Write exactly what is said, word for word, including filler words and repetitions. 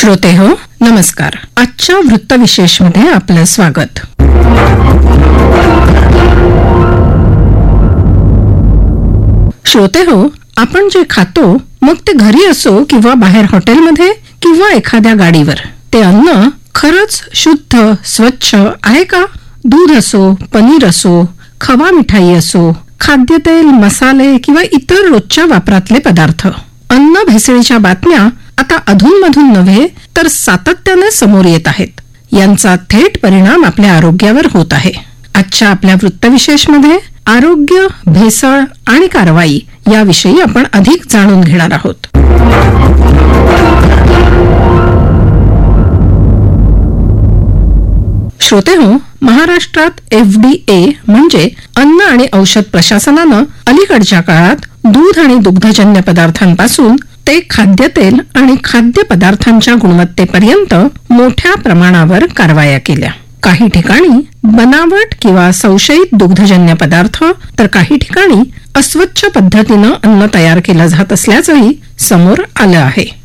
श्रोते हो, नमस्कार. आजच्या वृत्तविशेष मध्ये आपलं स्वागत. श्रोते हो, आपण जे खातो मग ते घरी असो किंवा बाहेर हॉटेलमध्ये किंवा एखाद्या गाडीवर, ते अन्न खरंच शुद्ध स्वच्छ आहे का? दूध असो, पनीर असो, खवा मिठाई असो, खाद्यतेल, मसाले किंवा इतर रोजच्या वापरातले पदार्थ, अन्न भेसळीच्या बातम्या आता अधूनमधून नव्हे तर सातत्याने समोर येत आहेत. यांचा थेट परिणाम आपल्या आरोग्यावर होत आहे. आजच्या आपल्या वृत्तविशेष मध्ये आरोग्य, भेसळ आणि कारवाई याविषयी आपण अधिक जाणून घेणार आहोत. श्रोते हो, महाराष्ट्रात एफ डी ए म्हणजे अन्न आणि औषध प्रशासनानं अलीकडच्या काळात दूध आणि दुग्धजन्य पदार्थांपासून ते खाद्यतेल आणि खाद्य पदार्थांच्या गुणवत्तेपर्यंत मोठ्या प्रमाणावर कारवाया केल्या. काही ठिकाणी बनावट किंवा संशयित दुग्धजन्य पदार्थ तर काही ठिकाणी अस्वच्छ पद्धतीनं अन्न तयार केलं जात असल्याचंही समोर आलं आहे.